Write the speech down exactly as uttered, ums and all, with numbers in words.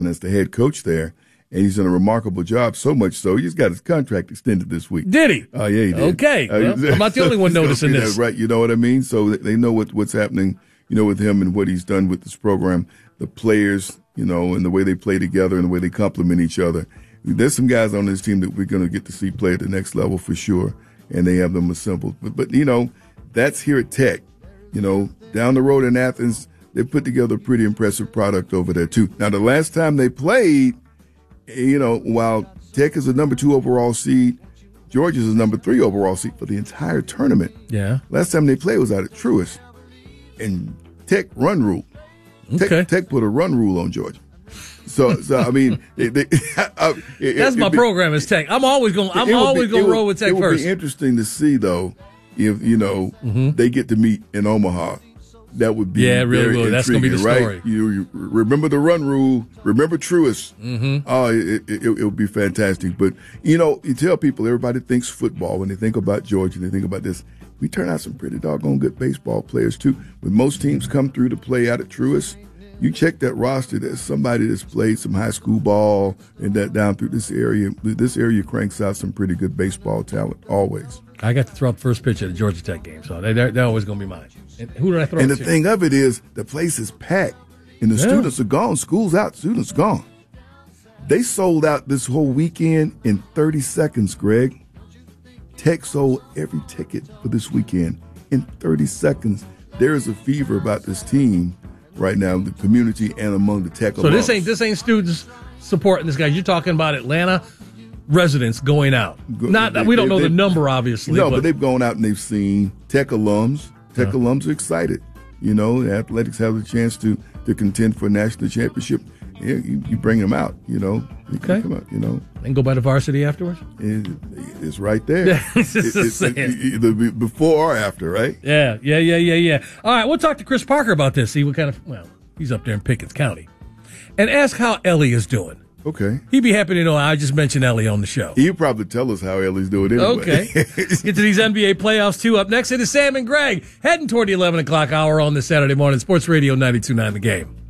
as the head coach there. And he's done a remarkable job, so much so he's got his contract extended this week. Did he? Oh, uh, yeah, he did. Okay. Well, I'm not the only one noticing this. Right, you know what I mean? So they know what, what's happening, you know, with him and what he's done with this program, the players, you know, and the way they play together and the way they complement each other. There's some guys on this team that we're going to get to see play at the next level for sure, and they have them assembled. But, but, you know, that's here at Tech. You know, down the road in Athens, they put together a pretty impressive product over there, too. Now, the last time they played, you know, while Tech is a number two overall seed, Georgia's a number three overall seed for the entire tournament. Yeah. Last time they played was out at Truist, and Tech run rule. Okay. Tech, Tech put a run rule on Georgia. So, so I mean, they, they, I, it, that's it, my it, program is Tech. I'm always going. I'm always going to roll with Tech it would first. It would be interesting to see though, if you know mm-hmm. they get to meet in Omaha. That would be yeah, really, very really. That's going to be the right? story. You, you remember the run rule. Remember Truist. Mm-hmm. Oh, it, it, it would be fantastic. But you know, you tell people everybody thinks football when they think about Georgia. They think about this. We turn out some pretty doggone good baseball players too. When most teams come through to play out at Truist, you check that roster. There's somebody that's played some high school ball and that down through this area. This area cranks out some pretty good baseball talent always. I got to throw up the first pitch at a Georgia Tech game, so they, they're, they're always going to be mine. And who did I throw? And the to? thing of it is, the place is packed, and the yeah. students are gone. School's out, students gone. They sold out this whole weekend in thirty seconds, Greg. Tech sold every ticket for this weekend in thirty seconds. There is a fever about this team right now, the community and among the Tech alums. So this ain't this ain't students supporting this guy. You're talking about Atlanta residents going out. Not they, we don't they, know they, the number, obviously. No, but, but they've gone out and they've seen Tech alums. Tech yeah. alums are excited. You know, the athletics have a chance to to contend for a national championship. Yeah, you, you bring them out. You know, you okay. Come out, you know, and go by the varsity afterwards. It, it's right there. Yeah, it's it, it's, it, either before or after, right? Yeah, yeah, yeah, yeah, yeah. All right, we'll talk to Chris Parker about this. See what kind of well, he's up there in Pickens County, and ask how Ellie is doing. Okay. He'd be happy to know I just mentioned Ellie on the show. He'll probably tell us how Ellie's doing anyway. Okay. Get to these N B A playoffs, too. Up next, it is Sam and Greg heading toward the eleven o'clock hour on this Saturday morning. Sports Radio ninety-two point nine The Game.